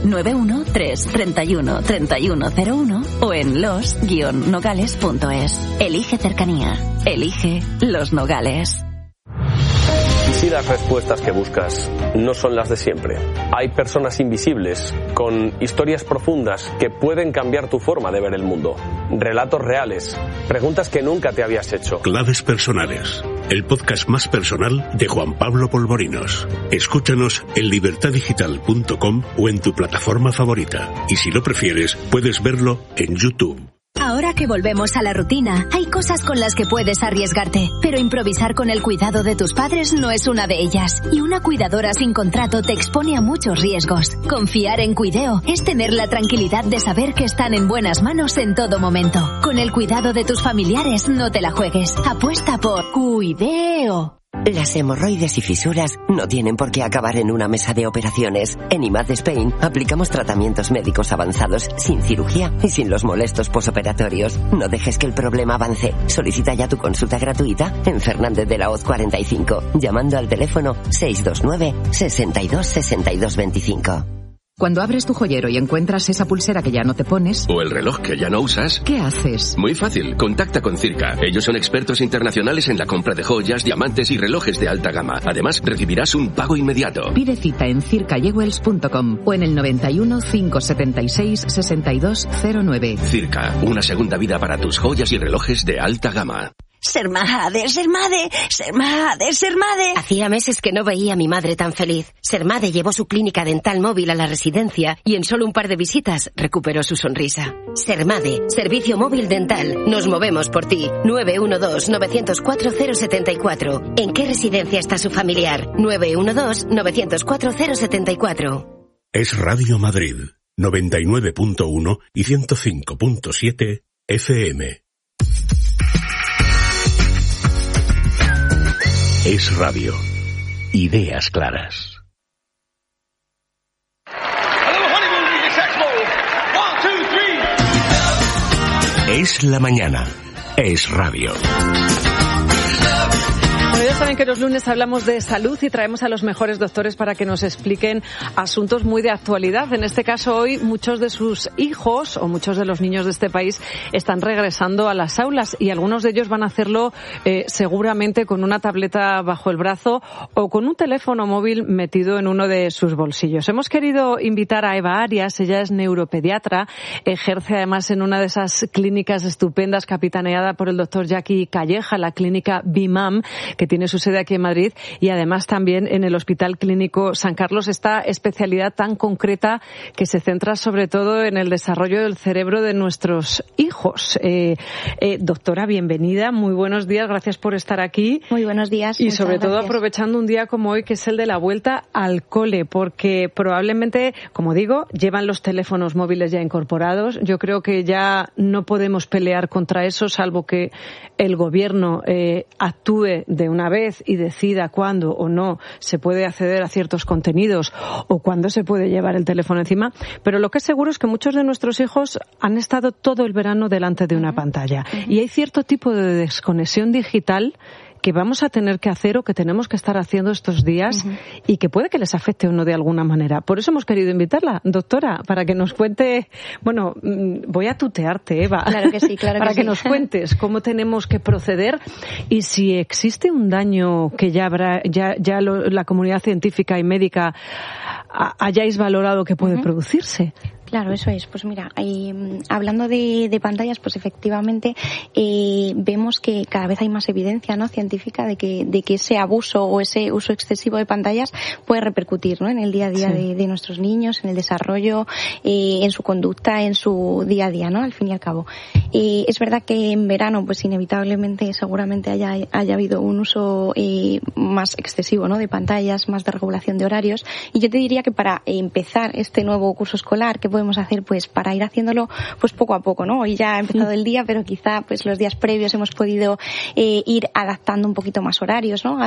913-31-3101 o en los-nogales.es. Elige cercanía. Elige Los Nogales. Si las respuestas que buscas no son las de siempre, hay personas invisibles con historias profundas que pueden cambiar tu forma de ver el mundo. Relatos reales, preguntas que nunca te habías hecho. Claves personales, el podcast más personal de Juan Pablo Polvorinos. Escúchanos en libertadigital.com o en tu plataforma favorita. Y si lo prefieres, puedes verlo en YouTube. Ahora que volvemos a la rutina, hay cosas con las que puedes arriesgarte, pero improvisar con el cuidado de tus padres no es una de ellas. Y una cuidadora sin contrato te expone a muchos riesgos. Confiar en Cuideo es tener la tranquilidad de saber que están en buenas manos en todo momento. Con el cuidado de tus familiares no te la juegues. Apuesta por Cuideo. Las hemorroides y fisuras no tienen por qué acabar en una mesa de operaciones. En IMAD Spain aplicamos tratamientos médicos avanzados sin cirugía y sin los molestos posoperatorios. No dejes que el problema avance. Solicita ya tu consulta gratuita en Fernández de la Hoz 45, llamando al teléfono 629 62 62 25. Cuando abres tu joyero y encuentras esa pulsera que ya no te pones... o el reloj que ya no usas... ¿qué haces? Muy fácil, contacta con Circa. Ellos son expertos internacionales en la compra de joyas, diamantes y relojes de alta gama. Además, recibirás un pago inmediato. Pide cita en circajewels.com o en el 91 576 6209. Circa, una segunda vida para tus joyas y relojes de alta gama. Sermade, Sermade, Sermade, Sermade. Hacía meses que no veía a mi madre tan feliz. Sermade llevó su clínica dental móvil a la residencia y en solo un par de visitas recuperó su sonrisa. Sermade, servicio móvil dental. Nos movemos por ti. 912-904-074. ¿En qué residencia está su familiar? 912-904-074. Es Radio Madrid, 99.1 y 105.7 FM. Es radio. Ideas claras. Es la mañana. Es radio. Bueno, ya saben que los lunes hablamos de salud y traemos a los mejores doctores para que nos expliquen asuntos muy de actualidad. En este caso, hoy, muchos de sus hijos o muchos de los niños de este país están regresando a las aulas y algunos de ellos van a hacerlo seguramente con una tableta bajo el brazo o con un teléfono móvil metido en uno de sus bolsillos. Hemos querido invitar a Eva Arias, ella es neuropediatra, ejerce además en una de esas clínicas estupendas capitaneada por el doctor Jackie Calleja, la clínica BIMAM, que tiene su sede aquí en Madrid, y además también en el Hospital Clínico San Carlos, esta especialidad tan concreta que se centra sobre todo en el desarrollo del cerebro de nuestros hijos. Doctora, bienvenida, muy buenos días, gracias por estar aquí. Muy buenos días. Y sobre todo aprovechando un día como hoy, que es el de la vuelta al cole, porque probablemente, como digo, llevan los teléfonos móviles ya incorporados. Yo creo que ya no podemos pelear contra eso, salvo que el gobierno actúe de una vez y decida cuándo o no se puede acceder a ciertos contenidos o cuándo se puede llevar el teléfono encima, pero lo que es seguro es que muchos de nuestros hijos han estado todo el verano delante de una pantalla y hay cierto tipo de desconexión digital que vamos a tener que hacer o que tenemos que estar haciendo estos días y que puede que les afecte o no de alguna manera. Por eso hemos querido invitarla, doctora, para que nos cuente, bueno, voy a tutearte, Eva. Claro que sí, claro para que que nos cuentes cómo tenemos que proceder y si existe un daño que ya habrá, la comunidad científica y médica hayáis valorado que puede producirse. Claro, eso es. Pues mira, hablando de pantallas, pues efectivamente vemos que cada vez hay más evidencia, ¿no?, científica de que ese abuso o ese uso excesivo de pantallas puede repercutir, ¿no?, en el día a día de nuestros niños, en el desarrollo, en su conducta, en su día a día, ¿no?, al fin y al cabo. Es verdad que en verano, pues inevitablemente, seguramente haya habido un uso más excesivo, ¿no?, de pantallas, más de regulación de horarios. Y yo te diría que para empezar este nuevo curso escolar, ¿qué podemos hacer? Pues para ir haciéndolo pues poco a poco, ¿no? Hoy ya ha empezado el día, pero quizá pues los días previos hemos podido ir adaptando un poquito más horarios, ¿no?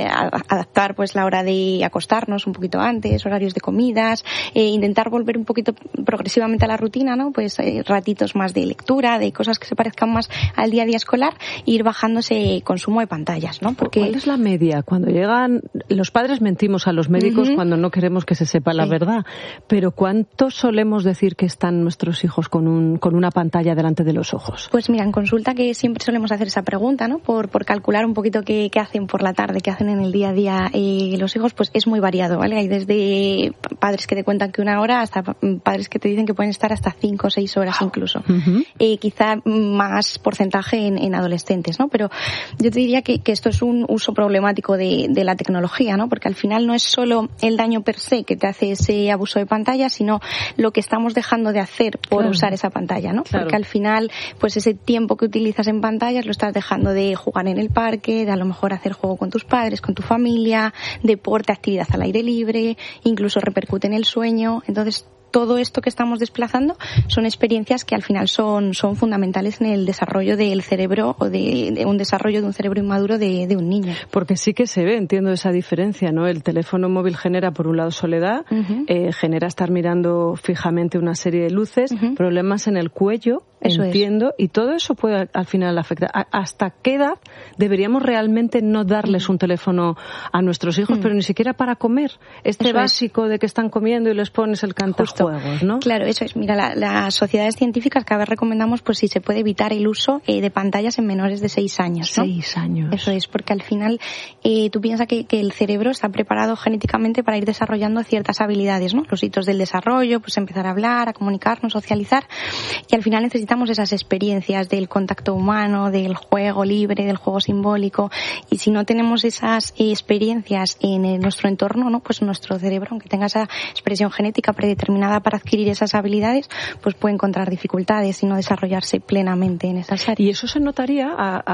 Adaptar pues la hora de acostarnos un poquito antes, horarios de comidas, intentar volver un poquito progresivamente a la rutina, ¿no? Pues ratitos más de lectura, de cosas que se parezcan más al día a día escolar, e ir bajando ese consumo de pantallas, ¿no? Porque ¿cuál es la media? Cuando llegan los padres mentimos a los médicos cuando no queremos que se sepa la verdad, pero ¿cuánto solemos decir que están nuestros hijos con una pantalla delante de los ojos? Pues mira, en consulta que siempre solemos hacer esa pregunta, ¿no? Por calcular un poquito qué hacen por la tarde, qué hacen en el día a día los hijos, pues es muy variado, ¿vale? Hay desde padres que te cuentan que 1 hora hasta padres que te dicen que pueden estar hasta 5 o 6 horas incluso. Quizá más porcentaje en adolescentes, ¿no? Pero yo te diría que esto es un uso problemático de la tecnología, ¿no? Porque al final no es solo el daño per se que te hace ese abuso de pantalla, sino lo que estamos dejando de hacer por usar esa pantalla, ¿no? Porque al final, pues ese tiempo que utilizas en pantallas lo estás dejando de jugar en el parque, de a lo mejor hacer juego con tus padres, con tu familia, deporte, actividad al aire libre, incluso repercute en el sueño. Entonces, todo esto que estamos desplazando son experiencias que al final son fundamentales en el desarrollo del cerebro o de un desarrollo de un cerebro inmaduro de un niño. Porque sí que se ve, entiendo esa diferencia, ¿no? El teléfono móvil genera, por un lado, soledad, genera estar mirando fijamente una serie de luces, problemas en el cuello, entiendo, y todo eso puede al final afectar. ¿Hasta qué edad deberíamos realmente no darles un teléfono a nuestros hijos, pero ni siquiera para comer? Este básico de que están comiendo y les pones el cantajuegos, ¿no? Claro, eso es. Mira, las sociedades científicas cada vez recomendamos pues si se puede evitar el uso de pantallas en menores de 6 años, ¿no? 6 años. Eso es, porque al final tú piensas que el cerebro está preparado genéticamente para ir desarrollando ciertas habilidades, ¿no? Los hitos del desarrollo, pues empezar a hablar, a comunicarnos, socializar, y al final necesitamos esas experiencias del contacto humano, del juego libre, del juego simbólico, y si no tenemos esas experiencias en nuestro entorno, ¿no? Pues nuestro cerebro, aunque tenga esa expresión genética predeterminada para adquirir esas habilidades, pues puede encontrar dificultades y no desarrollarse plenamente en esas áreas. ¿Y eso se notaría?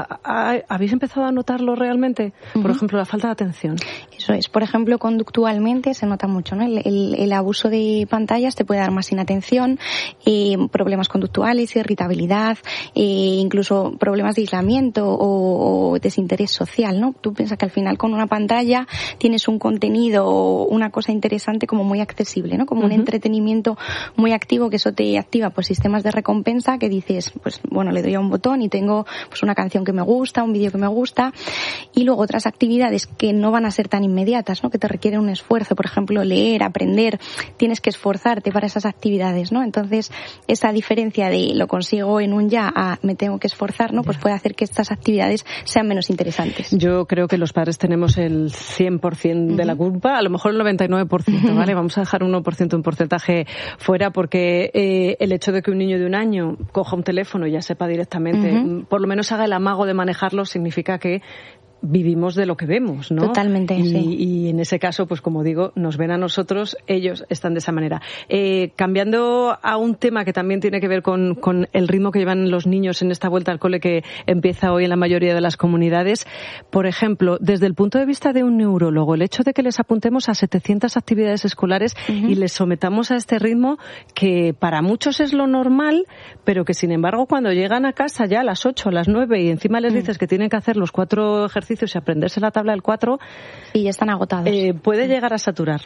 ¿Habéis empezado a notarlo realmente? Por ejemplo, la falta de atención. Eso es. Por ejemplo, conductualmente se nota mucho, ¿no? El abuso de pantallas te puede dar más inatención, problemas conductuales, irritabilidad, incluso problemas de aislamiento o desinterés social, ¿no? Tú piensas que al final con una pantalla tienes un contenido o una cosa interesante como muy accesible, ¿no? Como un entretenimiento muy activo, que eso te activa pues sistemas de recompensa que dices, pues bueno, le doy a un botón y tengo pues una canción que me gusta, un vídeo que me gusta, y luego otras actividades que no van a ser tan inmediatas, ¿no? Que te requieren un esfuerzo, por ejemplo, leer, aprender, tienes que esforzarte para esas actividades, ¿no? Entonces, esa diferencia de lo consigo en un ya a me tengo que esforzar, ¿no? Pues puede hacer que estas actividades sean menos interesantes. Yo creo que los padres tenemos el 100% de la culpa, a lo mejor el 99%, ¿vale? Vamos a dejar un 1%, un porcentaje fuera, porque el hecho de que un niño de 1 año coja un teléfono y ya sepa directamente, por lo menos haga el amago de manejarlo, significa que vivimos de lo que vemos, ¿no? Totalmente, y en ese caso, pues como digo, nos ven a nosotros, ellos están de esa manera. Cambiando a un tema que también tiene que ver con el ritmo que llevan los niños en esta vuelta al cole que empieza hoy en la mayoría de las comunidades, por ejemplo, desde el punto de vista de un neurólogo, el hecho de que les apuntemos a 700 actividades escolares y les sometamos a este ritmo que para muchos es lo normal, pero que sin embargo cuando llegan a casa ya a las 8, a las 9 y encima les dices que tienen que hacer los 4 ejercicios y aprenderse la tabla del 4 y ya están agotados. Puede llegar a saturar.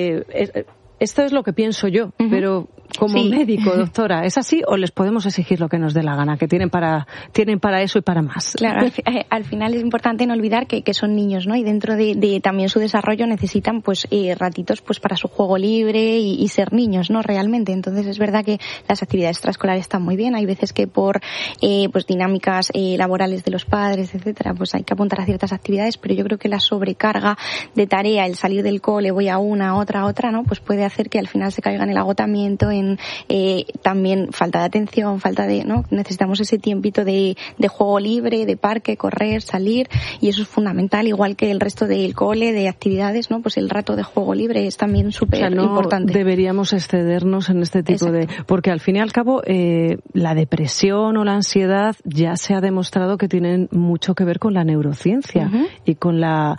Esto es lo que pienso yo, pero como médico, doctora, ¿es así o les podemos exigir lo que nos dé la gana? Que tienen para eso y para más. Claro, al final es importante no olvidar que son niños, ¿no? Y dentro de también su desarrollo necesitan pues ratitos pues para su juego libre y ser niños, ¿no? Realmente. Entonces es verdad que las actividades extraescolares están muy bien. Hay veces que por pues dinámicas laborales de los padres, etcétera, pues hay que apuntar a ciertas actividades, pero yo creo que la sobrecarga de tarea, el salir del cole, voy a una, otra, ¿no? Pues puede hacer que al final se caiga en el agotamiento, en también falta de atención, falta de, ¿no? Necesitamos ese tiempito de juego libre, de parque, correr, salir, y eso es fundamental, igual que el resto del cole, de actividades, ¿no? Pues el rato de juego libre es también súper importante. Deberíamos excedernos en este tipo porque al fin y al cabo la depresión o la ansiedad ya se ha demostrado que tienen mucho que ver con la neurociencia y con la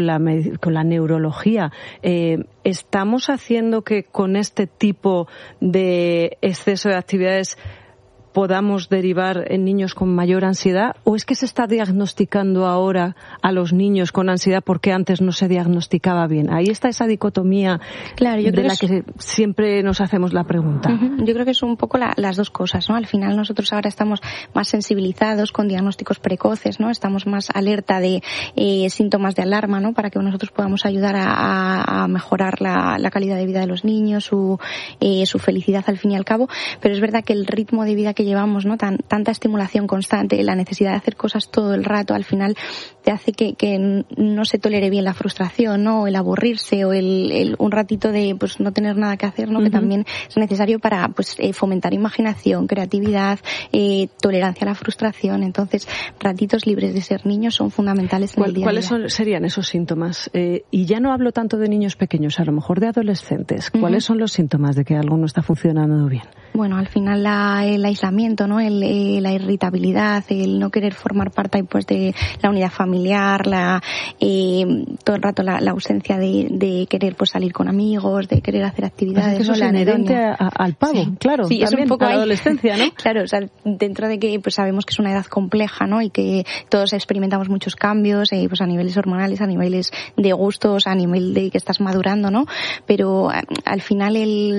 neurología. ¿Estamos haciendo que con este tipo de exceso de actividades podamos derivar en niños con mayor ansiedad, o es que se está diagnosticando ahora a los niños con ansiedad porque antes no se diagnosticaba bien? Ahí está esa dicotomía que siempre nos hacemos la pregunta. Yo creo que es un poco las dos cosas, ¿no? Al final nosotros ahora estamos más sensibilizados con diagnósticos precoces, ¿no? Estamos más alerta de síntomas de alarma, ¿no? Para que nosotros podamos ayudar a mejorar la calidad de vida de los niños, su felicidad al fin y al cabo, pero es verdad que el ritmo de vida que llevamos, ¿no? Tanta estimulación constante, la necesidad de hacer cosas todo el rato, al final te hace que no se tolere bien la frustración, ¿no? O el aburrirse, o un ratito de pues no tener nada que hacer, ¿no? Que también es necesario para pues fomentar imaginación, creatividad, tolerancia a la frustración. Entonces, ratitos libres de ser niños son fundamentales en el día a día. ¿Cuáles serían esos síntomas? Y ya no hablo tanto de niños pequeños, a lo mejor de adolescentes. ¿Cuáles son los síntomas de que algo no está funcionando bien? Bueno, al final el aislamiento, ¿no? La irritabilidad, el no querer formar parte pues de la unidad familiar, todo el rato la ausencia de querer pues salir con amigos, de querer hacer actividades. Eso es inherente al pavo, claro. Sí, es un poco a la adolescencia, ¿no? Claro, o sea, dentro de que pues sabemos que es una edad compleja, ¿no? Y que todos experimentamos muchos cambios, pues a niveles hormonales, a niveles de gustos, a nivel de que estás madurando, ¿no? Pero al final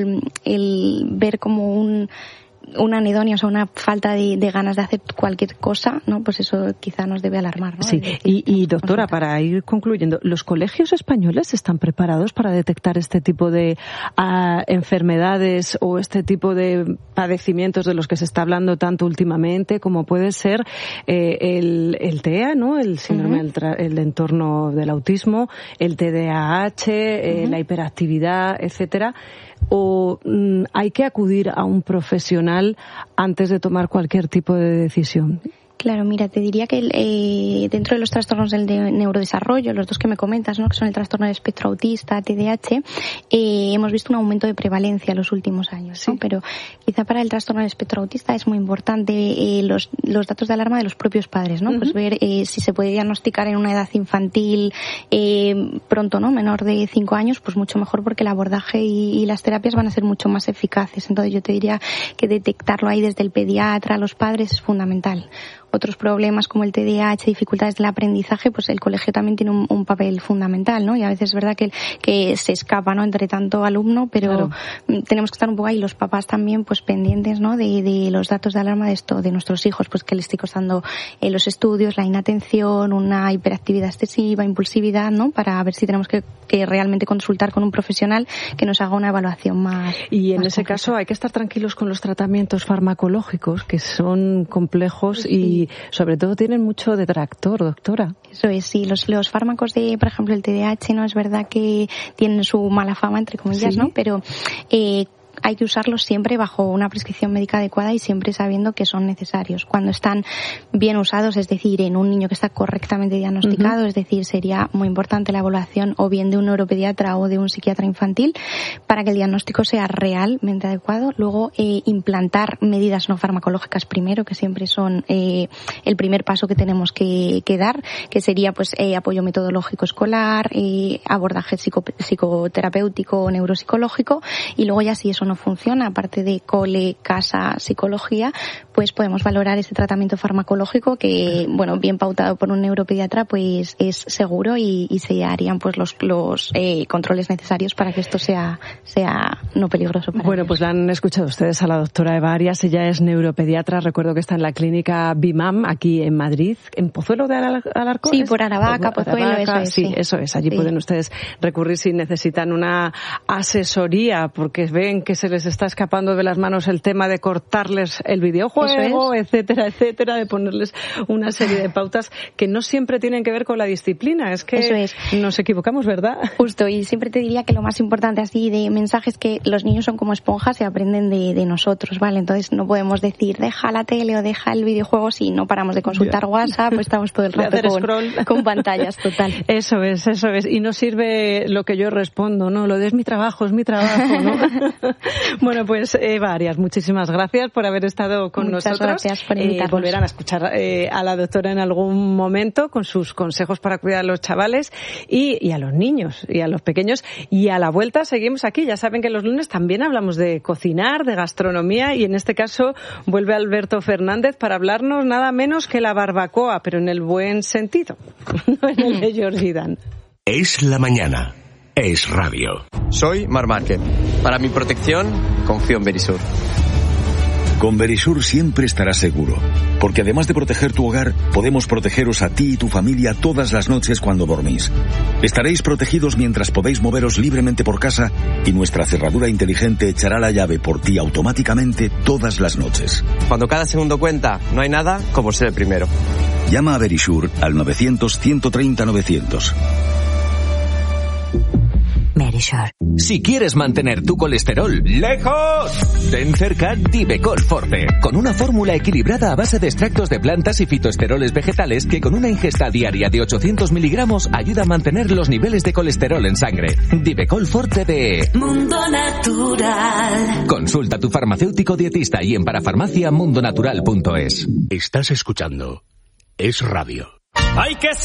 el ver como una anedonia, o sea, una falta de ganas de hacer cualquier cosa, ¿no? Pues eso quizá nos debe alarmar, ¿no? Sí, y doctora, para ir concluyendo, ¿los colegios españoles están preparados para detectar este tipo de enfermedades o este tipo de padecimientos de los que se está hablando tanto últimamente, como puede ser el TEA, ¿no? El síndrome del entorno del autismo, el TDAH, la hiperactividad, etcétera? ¿O hay que acudir a un profesional antes de tomar cualquier tipo de decisión? Claro, mira, te diría que dentro de los trastornos del neurodesarrollo, los dos que me comentas, ¿no? Que son el trastorno del espectro autista, TDAH, hemos visto un aumento de prevalencia en los últimos años, ¿no? Pero quizá para el trastorno del espectro autista es muy importante los datos de alarma de los propios padres, ¿no? Pues ver si se puede diagnosticar en una edad infantil pronto, ¿no? Menor de 5 años, pues mucho mejor, porque el abordaje y las terapias van a ser mucho más eficaces. Entonces yo te diría que detectarlo ahí desde el pediatra, los padres, es fundamental. Otros problemas como el TDAH, dificultades del aprendizaje, pues el colegio también tiene un papel fundamental, ¿no? Y a veces es verdad que se escapa, ¿no? Entre tanto alumno, pero tenemos que estar un poco ahí, los papás también, pues pendientes, ¿no? De los datos de alarma de nuestros hijos, pues que les estoy costando los estudios, la inatención, una hiperactividad excesiva, impulsividad, ¿no? Para ver si tenemos que realmente consultar con un profesional que nos haga una evaluación más. Y en ese caso hay que estar tranquilos con los tratamientos farmacológicos, que son complejos y sobre todo tienen mucho detractor, doctora. Eso es, sí. Los fármacos por ejemplo, el TDAH, no es verdad que tienen su mala fama, entre comillas, ¿no? Pero hay que usarlos siempre bajo una prescripción médica adecuada y siempre sabiendo que son necesarios. Cuando están bien usados, es decir, en un niño que está correctamente diagnosticado, es decir, sería muy importante la evaluación o bien de un neuropediatra o de un psiquiatra infantil para que el diagnóstico sea realmente adecuado. Luego, implantar medidas no farmacológicas primero, que siempre son el primer paso que tenemos que dar, que sería pues apoyo metodológico escolar, abordaje psicoterapéutico o neuropsicológico, y luego ya si eso no funciona, aparte de cole, casa, psicología, pues podemos valorar ese tratamiento farmacológico que, bueno, bien pautado por un neuropediatra, pues es seguro y se harían pues los controles necesarios para que esto sea no peligroso para ellos. Pues la han escuchado ustedes a la doctora Eva Arias. Ella es neuropediatra. Recuerdo que está en la clínica BIMAM aquí en Madrid, en Pozuelo de Alarcón. Sí, por Aravaca, Pozuelo, eso es. Allí pueden ustedes recurrir si necesitan una asesoría porque ven que se les está escapando de las manos el tema de cortarles el videojuego, etcétera, etcétera, de ponerles una serie de pautas que no siempre tienen que ver con la disciplina. Es que nos equivocamos, ¿verdad? Justo, y siempre te diría que lo más importante así de mensajes, que los niños son como esponjas y aprenden de nosotros, ¿vale? Entonces no podemos decir deja la tele o deja el videojuego si no paramos de consultar WhatsApp, pues estamos todo el rato con pantallas, total. Eso es. Y no sirve lo que yo respondo, ¿no? Lo de es mi trabajo, ¿no? Bueno, pues Eva Arias, muchísimas gracias por haber estado con nosotros. Muchas gracias por invitarnos. Volverán a escuchar a la doctora en algún momento con sus consejos para cuidar a los chavales y a los niños y a los pequeños. Y a la vuelta seguimos aquí. Ya saben que los lunes también hablamos de cocinar, de gastronomía, y en este caso vuelve Alberto Fernández para hablarnos nada menos que la barbacoa, pero en el buen sentido, no en el de Georgie Dan. Es la mañana. Es radio. Soy Mar Márquez. Para mi protección, confío en Verisur. Con Verisur siempre estarás seguro, porque además de proteger tu hogar, podemos protegeros a ti y tu familia todas las noches cuando dormís. Estaréis protegidos mientras podéis moveros libremente por casa y nuestra cerradura inteligente echará la llave por ti automáticamente todas las noches. Cuando cada segundo cuenta, no hay nada como ser el primero. Llama a Verisur al 900-130-900. Verisur. Si quieres mantener tu colesterol lejos, ten cerca Divecol Forte, con una fórmula equilibrada a base de extractos de plantas y fitoesteroles vegetales que con una ingesta diaria de 800 miligramos ayuda a mantener los niveles de colesterol en sangre. Divecol Forte de Mundo Natural. Consulta a tu farmacéutico dietista y en parafarmacia mundonatural.es. Estás escuchando Es Radio. ¡Hay que